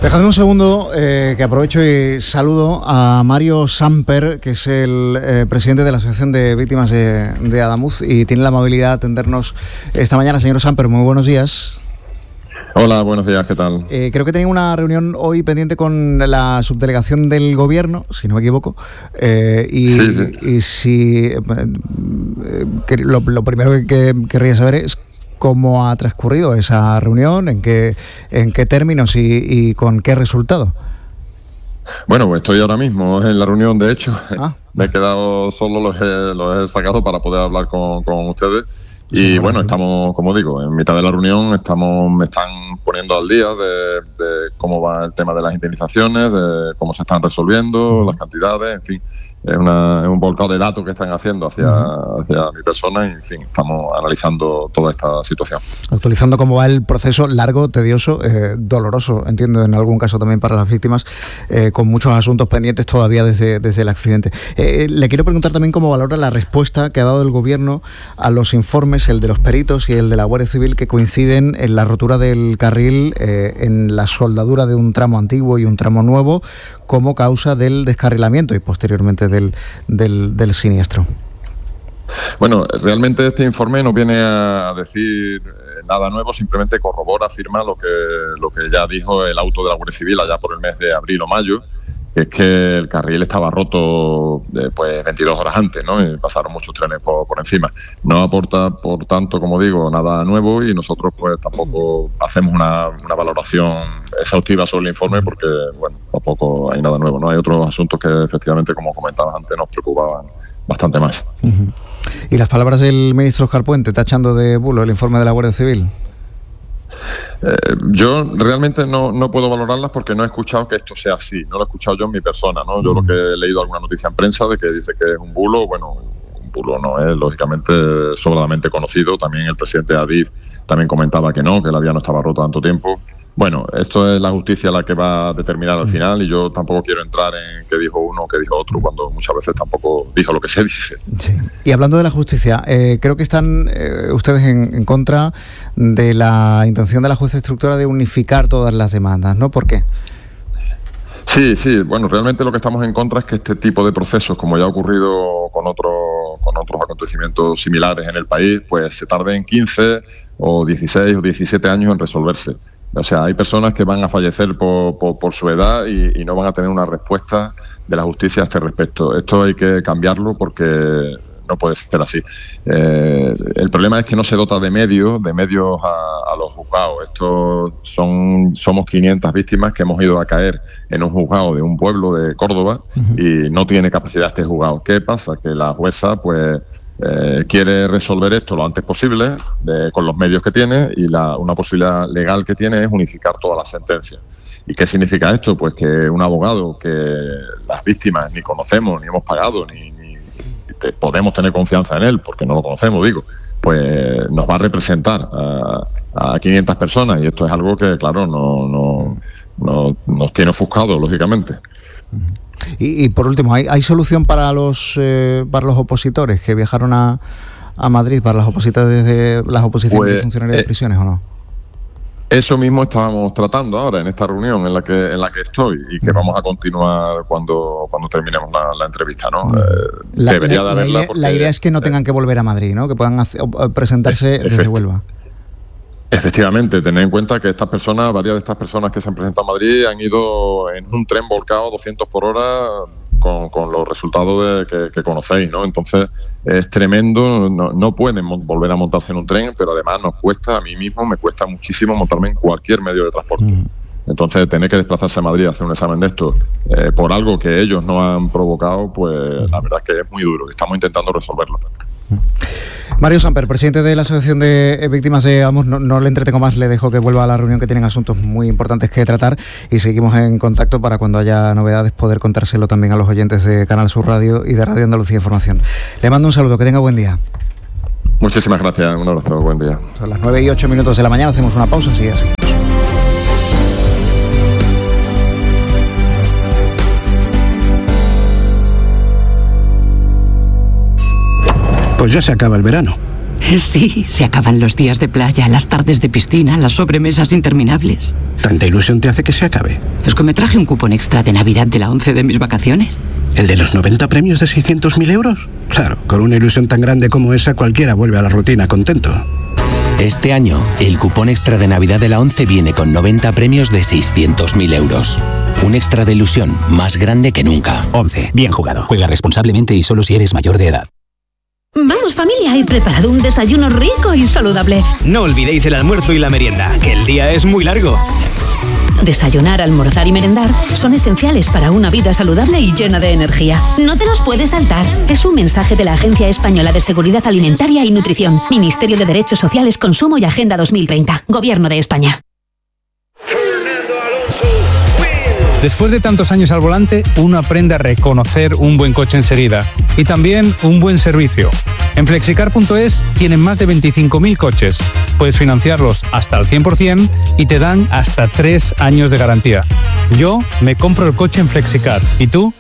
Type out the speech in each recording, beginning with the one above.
Dejadme un segundo, que aprovecho y saludo a Mario Samper, que es el presidente de la Asociación de Víctimas de Adamuz y tiene la amabilidad de atendernos esta mañana. Señor Samper, muy buenos días. Hola, buenos días, ¿qué tal? Creo que tenía una reunión hoy pendiente con la subdelegación del Gobierno, si no me equivoco, Sí. y si lo primero que querría saber es cómo ha transcurrido esa reunión, en qué términos y con qué resultado. Bueno, pues estoy ahora mismo en la reunión, de hecho. Me he quedado solo, los he sacado para poder hablar con ustedes. Y bueno, estamos, como digo, en mitad de la reunión me están poniendo al día de cómo va el tema de las indemnizaciones, de cómo se están resolviendo, las cantidades, en fin. Es un volcado de datos que están haciendo hacia mi persona y, en fin, estamos analizando toda esta situación. Actualizando cómo va el proceso largo, tedioso, doloroso, entiendo, en algún caso también para las víctimas, con muchos asuntos pendientes todavía desde el accidente. Le quiero preguntar también cómo valora la respuesta que ha dado el Gobierno a los informes, el de los peritos y el de la Guardia Civil, que coinciden en la rotura del carril, en la soldadura de un tramo antiguo y un tramo nuevo, como causa del descarrilamiento y posteriormente del siniestro. Bueno, realmente este informe no viene a decir nada nuevo, simplemente corrobora, afirma lo que ya dijo el auto de la Guardia Civil allá por el mes de abril o mayo, que es que el carril estaba roto pues 22 horas antes, ¿no? Y pasaron muchos trenes por encima. No aporta, por tanto, como digo, nada nuevo, y nosotros pues tampoco hacemos una valoración exhaustiva sobre el informe porque, bueno, tampoco hay nada nuevo, ¿no? Hay otros asuntos que efectivamente, como comentabas antes, nos preocupaban bastante más. ¿Y las palabras del ministro Óscar Puente tachando de bulo el informe de la Guardia Civil? Yo realmente no puedo valorarlas porque no he escuchado que esto sea así, no lo he escuchado yo en mi persona, ¿no? Yo lo que he leído alguna noticia en prensa de que dice que es un bulo, bueno, un bulo no es, lógicamente, sobradamente conocido. También el presidente Adif también comentaba que no, que la vía no estaba rota tanto tiempo. Bueno, esto es la justicia la que va a determinar al final, y yo tampoco quiero entrar en qué dijo uno o qué dijo otro, cuando muchas veces tampoco dijo lo que se dice. Sí. Y hablando de la justicia, creo que están ustedes en contra de la intención de la jueza instructora de unificar todas las demandas, ¿no? ¿Por qué? Sí, bueno, realmente lo que estamos en contra es que este tipo de procesos, como ya ha ocurrido con otros acontecimientos similares en el país, pues se tarden 15 o 16 o 17 años en resolverse. O sea, hay personas que van a fallecer por su edad y no van a tener una respuesta de la justicia a este respecto. Esto hay que cambiarlo porque no puede ser así. El problema es que no se dota de medios a los juzgados. Somos 500 víctimas que hemos ido a caer en un juzgado de un pueblo de Córdoba y no tiene capacidad este juzgado. ¿Qué pasa? Que la jueza, pues, quiere resolver esto lo antes posible con los medios que tiene, y una posibilidad legal que tiene es unificar todas las sentencias. ¿Y qué significa esto? Pues que un abogado que las víctimas ni conocemos, ni hemos pagado, ni podemos tener confianza en él, porque no lo conocemos, pues nos va a representar a 500 personas, y esto es algo que, claro, no nos tiene ofuscado, lógicamente. Y por último, ¿hay solución para los opositores que viajaron a Madrid, para las oposiciones de funcionarios de prisiones, o no? Eso mismo estábamos tratando ahora en esta reunión en la que estoy, y que vamos a continuar cuando terminemos la entrevista, ¿no? Debería de haberla porque, la idea es que no tengan que volver a Madrid, ¿no? Que puedan presentarse desde Huelva. Efectivamente, tened en cuenta que varias de estas personas que se han presentado a Madrid han ido en un tren volcado a 200 por hora con los resultados que conocéis, ¿no? Entonces es tremendo, no pueden volver a montarse en un tren, pero además a mí mismo me cuesta muchísimo montarme en cualquier medio de transporte. Entonces, tener que desplazarse a Madrid a hacer un examen de esto por algo que ellos no han provocado, pues la verdad es que es muy duro, y estamos intentando resolverlo. Mario Samper, presidente de la Asociación de Víctimas de Adamuz, no le entretengo más, le dejo que vuelva a la reunión, que tienen asuntos muy importantes que tratar, y seguimos en contacto para, cuando haya novedades, poder contárselo también a los oyentes de Canal Sur Radio y de Radio Andalucía Información. Le mando un saludo, que tenga buen día. Muchísimas gracias, un abrazo, buen día. Son las 9:08 de la mañana, hacemos una pausa, así es. Pues ya se acaba el verano Sí, se acaban los días de playa, las tardes de piscina, las sobremesas interminables. ¿Tanta ilusión te hace que se acabe? Es que me traje un cupón extra de Navidad de la 11 de mis vacaciones. ¿El de los 90 premios de 600.000 euros? Claro, con una ilusión tan grande como esa, cualquiera vuelve a la rutina contento. Este año, el cupón extra de Navidad de la 11 viene con 90 premios de 600.000 euros. Un extra de ilusión más grande que nunca. 11. Bien jugado. Juega responsablemente y solo si eres mayor de edad. Vamos familia, he preparado un desayuno rico y saludable. No olvidéis el almuerzo y la merienda, que el día es muy largo. Desayunar, almorzar y merendar son esenciales para una vida saludable y llena de energía. No te los puedes saltar. Es un mensaje de la Agencia Española de Seguridad Alimentaria y Nutrición, Ministerio de Derechos Sociales, Consumo y Agenda 2030, Gobierno de España. Después de tantos años al volante, uno aprende a reconocer un buen coche enseguida y también un buen servicio. En Flexicar.es tienen más de 25.000 coches. Puedes financiarlos hasta el 100% y te dan hasta 3 años de garantía. Yo me compro el coche en Flexicar. ¿Y tú?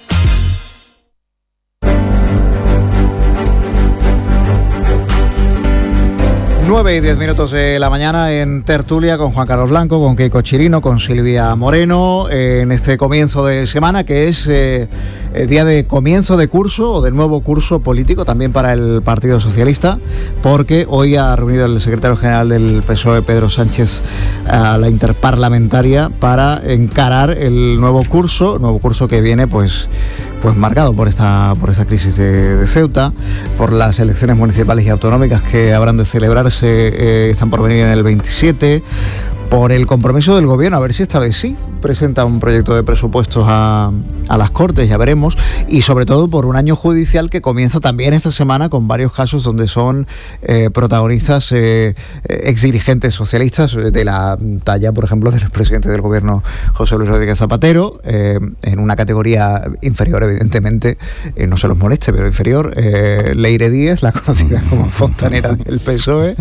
Nueve y 10 minutos de la mañana en Tertulia con Juan Carlos Blanco, con Keiko Chirino, con Silvia Moreno, en este comienzo de semana que es día de comienzo de curso o de nuevo curso político también para el Partido Socialista, porque hoy ha reunido el secretario general del PSOE, Pedro Sánchez, a la interparlamentaria para encarar el nuevo curso que viene pues marcado por esta crisis de Ceuta, por las elecciones municipales y autonómicas que habrán de celebrarse, están por venir en el 27, por el compromiso del gobierno, a ver si esta vez sí presenta un proyecto de presupuestos a las Cortes, ya veremos, y sobre todo por un año judicial que comienza también esta semana con varios casos donde son protagonistas exdirigentes socialistas de la talla, por ejemplo, del presidente del gobierno José Luis Rodríguez Zapatero, en una categoría inferior, evidentemente, no se los moleste, pero inferior, Leire Díez, la conocida como fontanera del PSOE,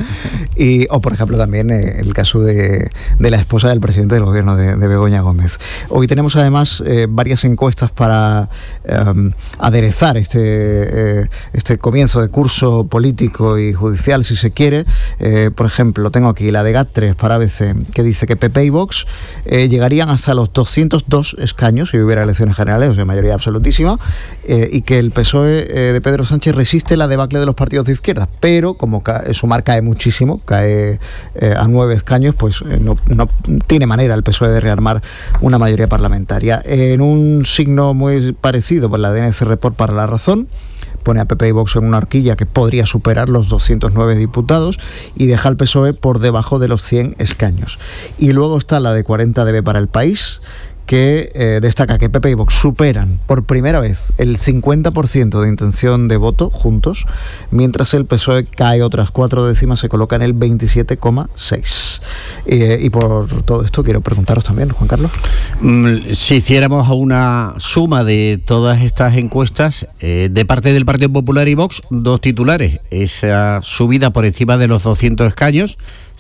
o por ejemplo también el caso de la esposa del presidente del gobierno de Begoña Gómez. Hoy tenemos además varias encuestas para aderezar este comienzo de curso político y judicial, si se quiere. Por ejemplo, tengo aquí la de GAT3 para ABC, que dice que PP y Vox llegarían hasta los 202 escaños si hubiera elecciones generales, o sea, mayoría absolutísima, y que el PSOE de Pedro Sánchez resiste la debacle de los partidos de izquierda, pero como Sumar cae muchísimo, cae a 9 escaños, pues no tiene manera el PSOE de rearmar una mayoría parlamentaria. En un signo muy parecido, pues la DNC Report para La Razón pone a PP y Vox en una horquilla que podría superar los 209 diputados y deja al PSOE por debajo de los 100 escaños. Y luego está la de 40DB para El País, que destaca que PP y Vox superan por primera vez el 50% de intención de voto juntos, mientras el PSOE cae otras 4 décimas, se coloca en el 27,6. Y por todo esto quiero preguntaros también, Juan Carlos. Si hiciéramos una suma de todas estas encuestas, de parte del Partido Popular y Vox, 2 titulares. Esa subida por encima de los 200 escaños,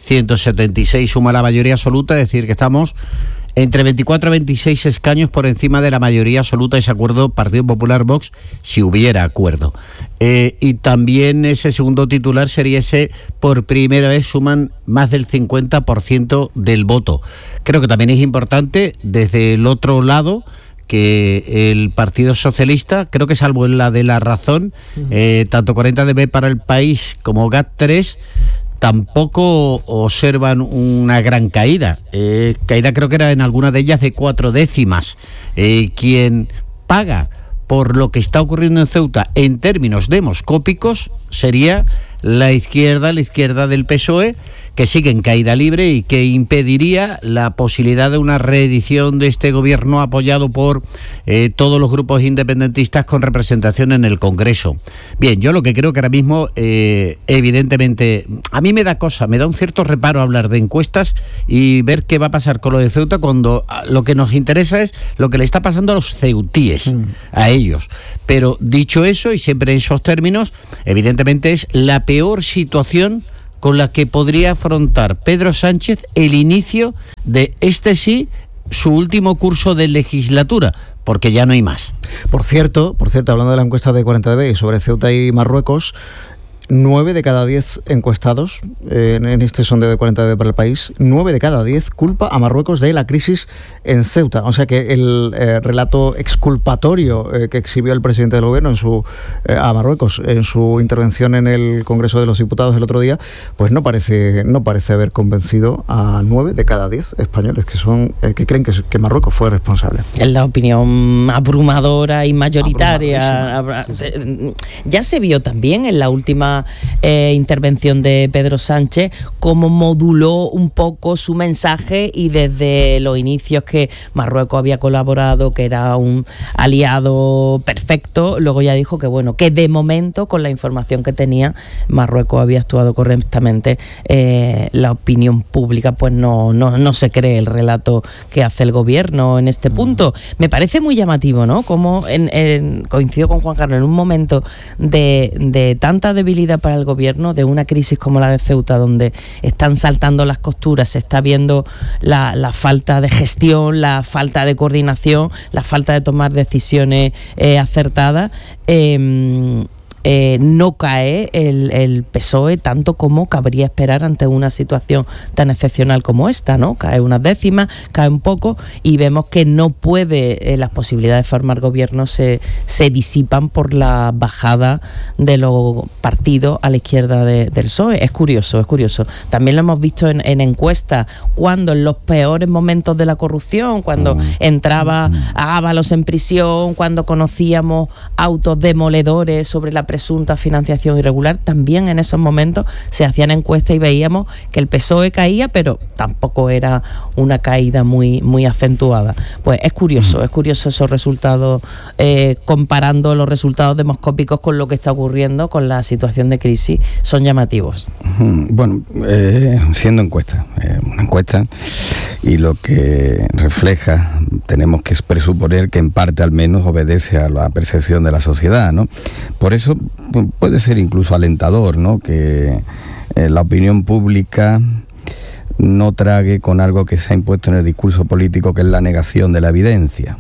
176 suma la mayoría absoluta, es decir, que estamos entre 24 y 26 escaños por encima de la mayoría absoluta de ese acuerdo Partido Popular-Vox, si hubiera acuerdo. Y también ese segundo titular sería ese: por primera vez suman más del 50% del voto. Creo que también es importante desde el otro lado que el Partido Socialista, creo que salvo en la de La Razón, tanto 40DB para El País como GAT3, tampoco observan una gran caída. Caída creo que era en alguna de ellas de 4 décimas. Quien paga por lo que está ocurriendo en Ceuta en términos demoscópicos sería la izquierda del PSOE, que sigue en caída libre y que impediría la posibilidad de una reedición de este gobierno apoyado por todos los grupos independentistas con representación en el Congreso. Bien, yo lo que creo que ahora mismo, evidentemente, a mí me da un cierto reparo hablar de encuestas y ver qué va a pasar con lo de Ceuta, cuando lo que nos interesa es lo que le está pasando a los ceutíes, a ellos. Pero dicho eso, y siempre en esos términos, evidentemente es la peor situación con la que podría afrontar Pedro Sánchez el inicio de su último curso de legislatura, porque ya no hay más. Por cierto, hablando de la encuesta de 40DB sobre Ceuta y Marruecos, 9 de cada 10 encuestados en este sondeo de 40 para el país, 9 de cada 10 culpa a Marruecos de la crisis en Ceuta. O sea que el relato exculpatorio que exhibió el presidente del gobierno a Marruecos en su intervención en el Congreso de los Diputados el otro día, pues no parece haber convencido a 9 de cada 10 españoles que creen que Marruecos fue responsable. Es la opinión abrumadora y mayoritaria. Ya se vio también en la última intervención de Pedro Sánchez cómo moduló un poco su mensaje, y desde los inicios que Marruecos había colaborado, que era un aliado perfecto, luego ya dijo que bueno, que de momento con la información que tenía Marruecos había actuado correctamente. La opinión pública pues no se cree el relato que hace el gobierno en este punto. Me parece muy llamativo, ¿no? Como coincido con Juan Carlos, en un momento de tanta debilidad para el gobierno, de una crisis como la de Ceuta, donde están saltando las costuras, se está viendo la falta de gestión, la falta de coordinación, la falta de tomar decisiones acertadas. No cae el PSOE tanto como cabría esperar ante una situación tan excepcional como esta, ¿no? Cae unas décimas, cae un poco, y vemos que no puede, las posibilidades de formar gobierno se disipan por la bajada de los partidos a la izquierda del PSOE. Es curioso. También lo hemos visto en encuestas, cuando en los peores momentos de la corrupción, cuando entraba a Ábalos en prisión, cuando conocíamos autos demoledores sobre la presunta financiación irregular, también en esos momentos se hacían encuestas y veíamos que el PSOE caía, pero tampoco era una caída muy acentuada. Pues es curioso esos resultados, comparando los resultados demoscópicos con lo que está ocurriendo con la situación de crisis, son llamativos. Bueno, siendo una encuesta, y lo que refleja, tenemos que presuponer que en parte al menos obedece a la percepción de la sociedad, ¿no? Por eso puede ser incluso alentador, ¿no? Que la opinión pública no trague con algo que se ha impuesto en el discurso político, que es la negación de la evidencia,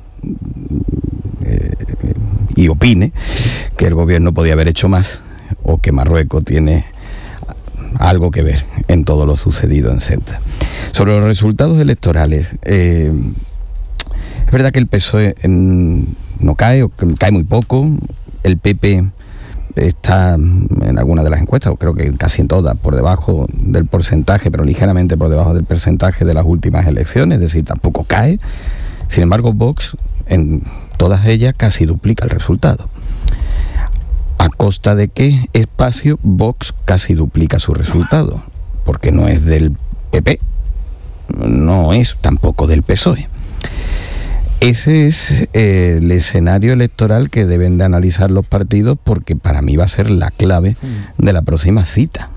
y opine que el gobierno podía haber hecho más, o que Marruecos tiene algo que ver en todo lo sucedido en Ceuta. Sobre los resultados electorales, es verdad que el PSOE no cae, o cae muy poco. El PP está en algunas de las encuestas, o creo que casi en todas, por debajo del porcentaje, pero ligeramente por debajo del porcentaje de las últimas elecciones, es decir, tampoco cae. Sin embargo, Vox, en todas ellas, casi duplica el resultado. ¿A costa de qué espacio Vox casi duplica su resultado? Porque no es del PP, no es tampoco del PSOE. Ese es el escenario electoral que deben de analizar los partidos, porque para mí va a ser la clave de la próxima cita.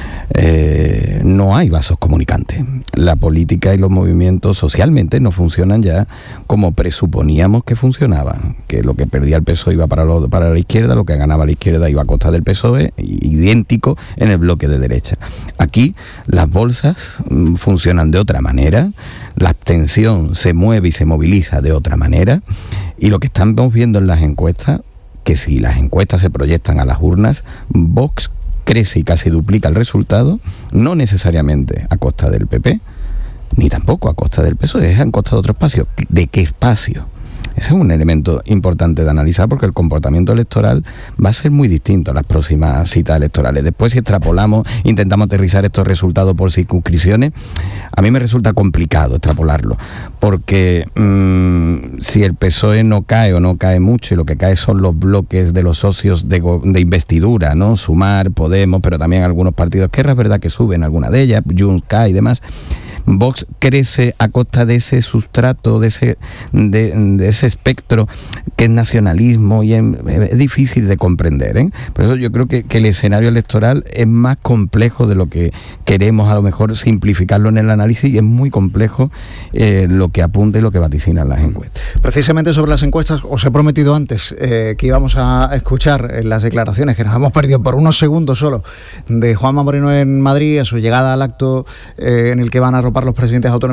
No hay vasos comunicantes. La política y los movimientos socialmente no funcionan ya como presuponíamos que funcionaban, que lo que perdía el PSOE iba para la izquierda, lo que ganaba la izquierda iba a costa del PSOE, idéntico en el bloque de derecha. Aquí las bolsas funcionan de otra manera, la abstención se mueve y se moviliza de otra manera, y lo que estamos viendo en las encuestas, que si las encuestas se proyectan a las urnas, Vox crece y casi duplica el resultado, no necesariamente a costa del PP, ni tampoco a costa del PSOE, es a costa de otro espacio. ¿De qué espacio? Ese es un elemento importante de analizar, porque el comportamiento electoral va a ser muy distinto a las próximas citas electorales. Después, si extrapolamos, intentamos aterrizar estos resultados por circunscripciones, a mí me resulta complicado extrapolarlo, porque si el PSOE no cae o no cae mucho, y lo que cae son los bloques de los socios de investidura, ¿no? Sumar, Podemos, pero también algunos partidos que es verdad que suben, alguna de ellas, Junts cae y demás. Vox crece a costa de ese sustrato, de ese espectro que es nacionalismo, y es difícil de comprender, ¿eh? Por eso yo creo que el escenario electoral es más complejo de lo que queremos a lo mejor simplificarlo en el análisis, y es muy complejo lo que apunta y lo que vaticinan las encuestas. Precisamente sobre las encuestas, os he prometido antes que íbamos a escuchar las declaraciones, que nos hemos perdido por unos segundos solo, de Juanma Moreno en Madrid, a su llegada al acto en el que van a arropar los presidentes autonómicos